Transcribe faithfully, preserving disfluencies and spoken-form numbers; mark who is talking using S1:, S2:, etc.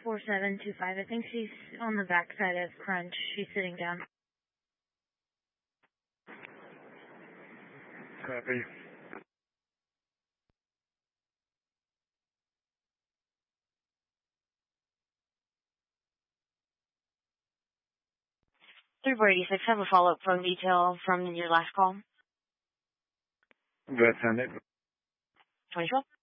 S1: four seven two five. I think she's on the backside of Crunch. She's sitting down.
S2: Copy.
S3: three four eight six, have a follow-up phone detail from your last call.
S2: Go ahead, send it.
S3: twenty twelve.